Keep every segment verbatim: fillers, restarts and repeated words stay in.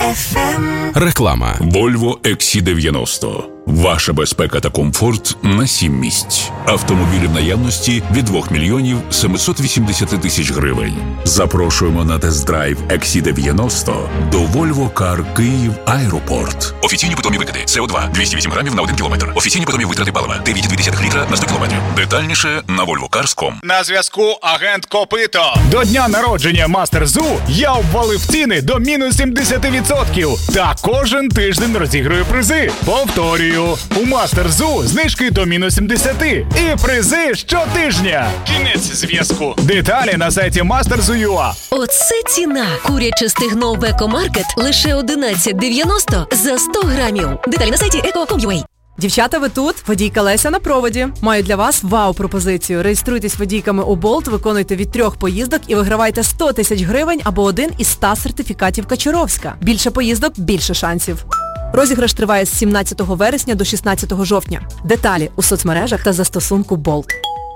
еф ем. Реклама. Volvo ікс сі дев'яносто. Ваша безпека та комфорт на сім місць. Автомобілі в наявності від двох мільйонів сімсот вісімдесят тисяч гривень. Запрошуємо на тест-драйв ікс сі дев'яносто до Volvo Car Київ Аеропорт. Офіційні питомі викиди. Сі О два двісті вісім грамів на один кілометр. Офіційні питомі витрати палива дев'ять цілих дві літра на сто кілометрів. Детальніше на volvo cars крапка ком. На зв'язку агент Копито. До дня народження Master Zoo я обвалив ціни до мінус сімдесят відсотків. Та кожен тиждень розіграю призи. Повторюю. У Master Zoo знижки до мінус сімдесят і призи щотижня. Кінець зв'язку. Деталі на сайті мастер зу крапка ю а. Оце ціна. Куряче стегно в Екомаркет лише одинадцять дев'яносто за сто грамів. Деталі на сайті еко крапка ком крапка ю а. Дівчата, ви тут? Водійка Леся на проводі. Маю для вас вау-пропозицію. Реєструйтесь водійками у Болт, виконуйте від трьох поїздок і вигравайте сто тисяч гривень або один із ста сертифікатів Качуровська. Більше поїздок – більше шансів. Розіграш триває з сімнадцятого вересня до шістнадцятого жовтня. Деталі у соцмережах та застосунку Болт.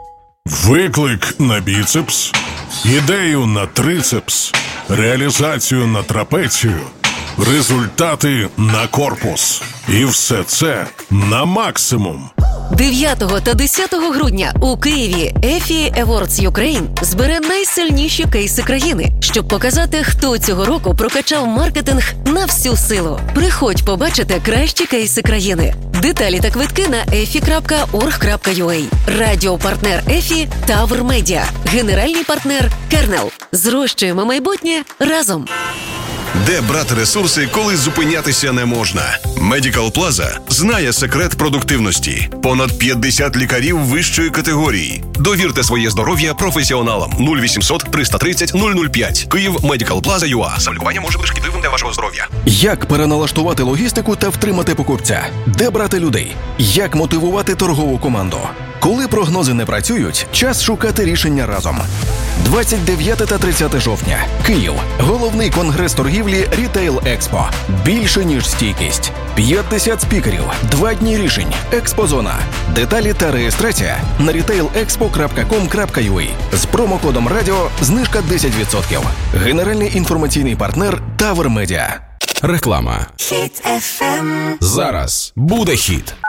Виклик на біцепс, ідею на трицепс, реалізацію на трапецію, результати на корпус. І все це на максимум. дев'ятого та десятого грудня у Києві ефі Awards Ukraine збере найсильніші кейси країни, щоб показати, хто цього року прокачав маркетинг на всю силу. Приходь побачити кращі кейси країни. Деталі та квитки на ефі крапка орг крапка ю а. Радіопартнер ефі Тавр Медіа. Генеральний партнер Кернел. Зрощуємо майбутнє разом. Де брати ресурси, коли зупинятися не можна? Medical Plaza знає секрет продуктивності. Понад п'ятдесят лікарів вищої категорії. Довірте своє здоров'я професіоналам. нуль вісімсот триста тридцять нуль нуль п'ять. Київ Medical Plaza ю а. Самолікування може бути шкідливим для вашого здоров'я. Як переналаштувати логістику та втримати покупця? Де брати людей? Як мотивувати торгову команду? Коли прогнози не працюють, час шукати рішення разом. двадцять дев'яте та тридцяте жовтня. Київ. Головний конгрес торгівлі Рітейл Експо. Більше, ніж стійкість. п'ятдесят спікерів. Два дні рішень. Експозона. Деталі та реєстрація на рітейл експо крапка ком крапка ю а. З промокодом радіо знижка десять відсотків. Генеральний інформаційний партнер Тавр Медіа. Реклама. Хіт еф ем. Зараз буде хіт.